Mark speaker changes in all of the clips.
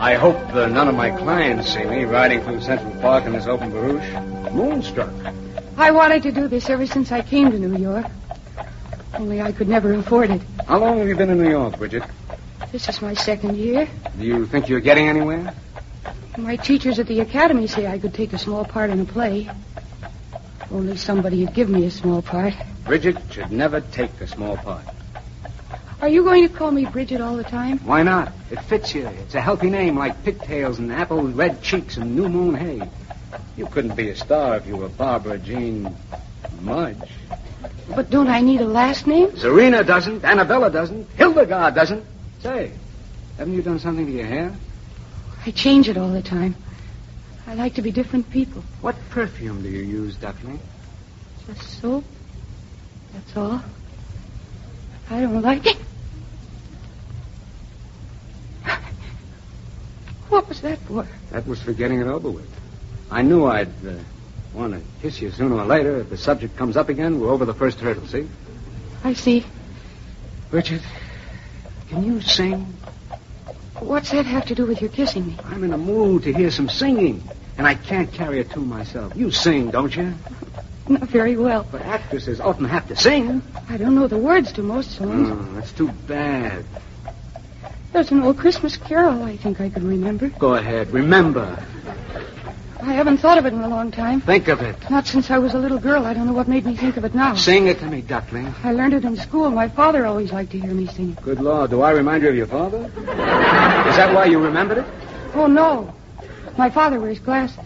Speaker 1: I hope none of my clients see me riding through Central Park in this open barouche. Moonstruck.
Speaker 2: I wanted to do this ever since I came to New York. Only I could never afford it.
Speaker 1: How long have you been in New York, Bridget?
Speaker 2: This is my second year.
Speaker 1: Do you think you're getting anywhere?
Speaker 2: My teachers at the academy say I could take a small part in a play. If only somebody would give me a small part.
Speaker 1: Bridget should never take a small part.
Speaker 2: Are you going to call me Bridget all the time?
Speaker 1: Why not? It fits you. It's a healthy name like pigtails and apple red cheeks and new moon hay. You couldn't be a star if you were Barbara Jean Mudge.
Speaker 2: But don't I need a last name?
Speaker 1: Zarina doesn't. Annabella doesn't. Hildegard doesn't. Say, haven't you done something to your hair?
Speaker 2: I change it all the time. I like to be different people.
Speaker 1: What perfume do you use, Duckling?
Speaker 2: Just soap. That's all. I don't like it. What was that for?
Speaker 1: That was for getting it over with. I knew I'd want to kiss you sooner or later. If the subject comes up again, we're over the first hurdle, see?
Speaker 2: I see.
Speaker 1: Richard, can you sing?
Speaker 2: What's that have to do with your kissing me?
Speaker 1: I'm in a mood to hear some singing, and I can't carry a tune myself. You sing, don't you?
Speaker 2: Not very well.
Speaker 1: But actresses often have to sing.
Speaker 2: I don't know the words to most songs.
Speaker 1: Oh, that's too bad.
Speaker 2: There's an old Christmas carol I think I could remember.
Speaker 1: Go ahead. Remember.
Speaker 2: I haven't thought of it in a long time.
Speaker 1: Think of it.
Speaker 2: Not since I was a little girl. I don't know what made me think of it now.
Speaker 1: Sing it to me, Duckling.
Speaker 2: I learned it in school. My father always liked to hear me sing it.
Speaker 1: Good Lord. Do I remind you of your father? Is that why you remembered it?
Speaker 2: Oh, no. My father wears glasses.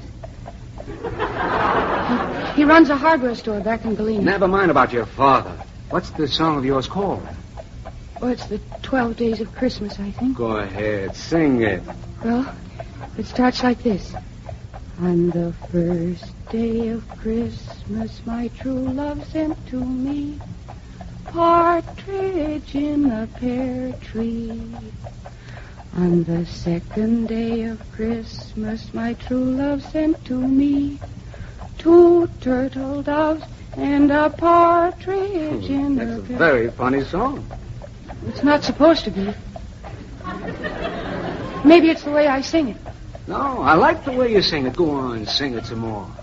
Speaker 2: He runs a hardware store back in Galena.
Speaker 1: Never mind about your father. What's the song of yours called?
Speaker 2: Oh, it's the 12 Days of Christmas, I think.
Speaker 1: Go ahead. Sing it.
Speaker 2: Well, it starts like this. On the first day of Christmas, my true love sent to me partridge in a pear tree. On the second day of Christmas, my true love sent to me 2 turtle doves and a partridge in a pear.
Speaker 1: That's a very funny song.
Speaker 2: It's not supposed to be. Maybe it's the way I sing it.
Speaker 1: No, I like the way you sing it. Go on, sing it some more.